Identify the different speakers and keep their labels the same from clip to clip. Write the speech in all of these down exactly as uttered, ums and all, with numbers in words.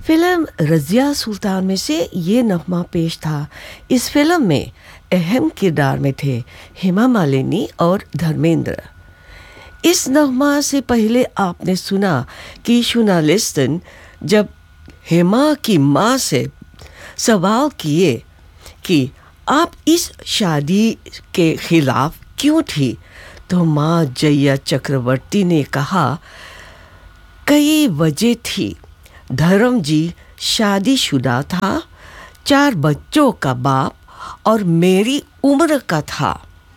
Speaker 1: Film Razia सुल्तान में से ये नगमा पेश था। इस फिल्म में अहम किरदार में थे हेमा मालिनी और धर्मेंद्र। इस नगमा से पहले आपने सुना कि जर्नलिस्टन जब हेमा की माँ से सवाल किए कि आप इस शादी के खिलाफ क्यों थी, तो माँ जया चक्रवर्ती ने कहा कई वजह थी। धर्म जी शादीशुदा था, चार बच्चों का बाप और मेरी उम्र का था।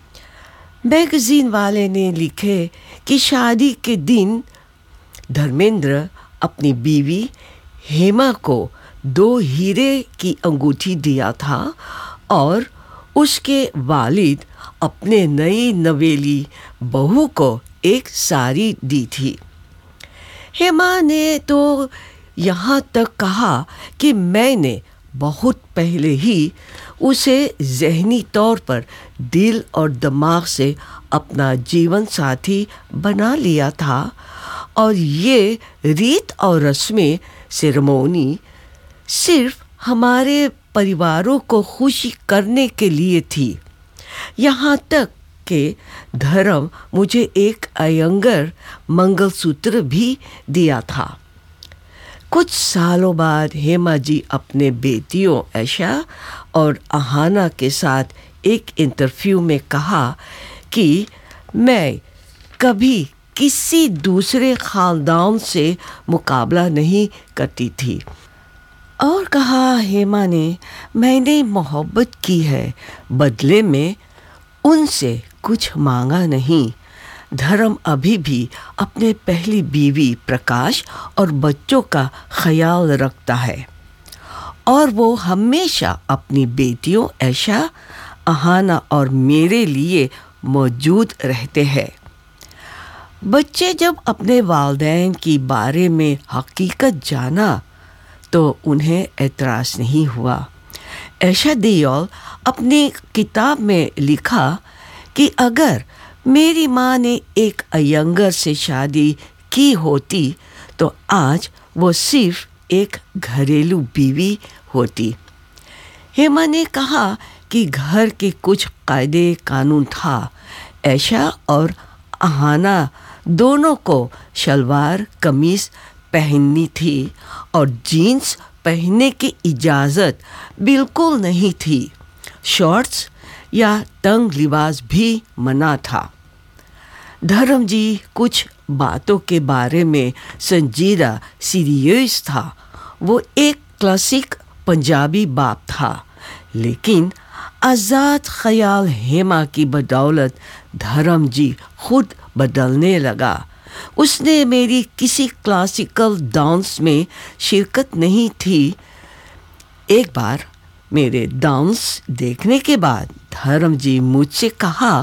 Speaker 1: मैगजीन वाले ने लिखे कि शादी के दिन धर्मेंद्र अपनी बीवी हेमा को दो हीरे की अंगूठी दिया था और उसके वालिद अपने नई नवेली बहू को एक साड़ी दी थी। हेमा ने तो यहाँ तक कहा कि मैंने बहुत पहले ही उसे ज़हनी तौर पर दिल और दिमाग से अपना जीवन साथी बना लिया था और ये रीत और रस्में सेरेमनी सिर्फ हमारे परिवारों को खुशी करने के लिए थी। यहाँ तक कि धर्म मुझे एक अयंगर मंगलसूत्र भी दिया था। कुछ सालों बाद हेमा जी अपने बेटियों ऐशा और अहाना के साथ एक इंटरव्यू में कहा कि मैं कभी किसी दूसरे खानदान से मुकाबला नहीं करती थी और कहा हेमा ने मैंने मोहब्बत की है, बदले में उनसे कुछ मांगा नहीं। धर्म अभी भी अपने पहली बीवी प्रकाश और बच्चों का ख्याल रखता है और वो हमेशा अपनी बेटियों ऐशा, अहाना और मेरे लिए मौजूद रहते हैं। बच्चे जब अपने वालिदैन के बारे में हकीकत जाना तो उन्हें एतराज़ नहीं हुआ। ऐशा देओल अपनी किताब में लिखा कि अगर मेरी माँ ने एक अयंगर से शादी की होती तो आज वो सिर्फ एक घरेलू बीवी होती। हेमा ने कहा कि घर के कुछ कायदे कानून था। ऐशा और अहाना दोनों को शलवार कमीज पहननी थी और जीन्स पहनने की इजाज़त बिल्कुल नहीं थी। शॉर्ट्स या तंग लिबास भी मना था। धर्म जी कुछ बातों के बारे में संजीदा सीरियस था। वो एक क्लासिक पंजाबी बाप था, लेकिन आज़ाद ख्याल हेमा की बदौलत धर्म जी खुद बदलने लगा। उसने मेरी किसी क्लासिकल डांस में शिरकत नहीं थी। एक बार मेरे डांस देखने के बाद धर्म जी मुझसे कहा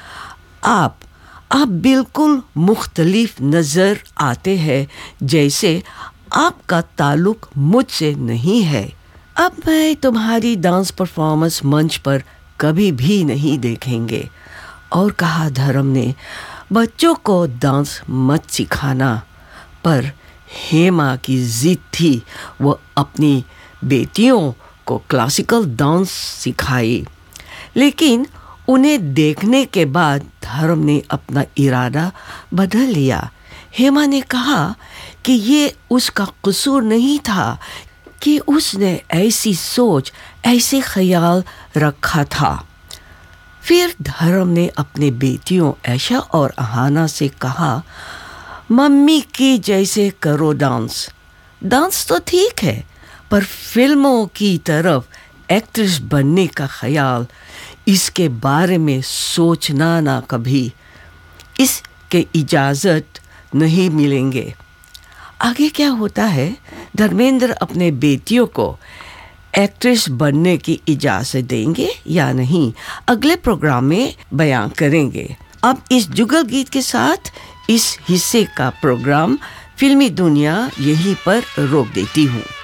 Speaker 1: आप आप बिल्कुल मुख्तलिफ नज़र आते हैं, जैसे आपका ताल्लुक़ मुझसे नहीं है। अब मैं तुम्हारी डांस परफॉर्मेंस मंच पर कभी भी नहीं देखेंगे। और कहा धर्म ने बच्चों को डांस मत सिखाना, पर हेमा की ज़िद थी वो अपनी बेटियों को क्लासिकल डांस सिखाई। लेकिन उन्हें देखने के बाद धर्म ने अपना इरादा बदल लिया। हेमा ने कहा कि ये उसका कसूर नहीं था कि उसने ऐसी सोच, ऐसे ख्याल रखा था। फिर धर्म ने अपने बेटियों ऐशा और अहाना से कहा मम्मी की जैसे करो डांस। डांस तो ठीक है, पर फिल्मों की तरफ एक्ट्रेस बनने का ख्याल, इसके बारे में सोचना ना कभी। इसके इजाज़त नहीं मिलेंगे। आगे क्या होता है, धर्मेंद्र अपने बेटियों को एक्ट्रेस बनने की इजाज़त देंगे या नहीं, अगले प्रोग्राम में बयान करेंगे। अब इस जुगल गीत के साथ इस हिस्से का प्रोग्राम फिल्मी दुनिया यहीं पर रोक देती हूँ।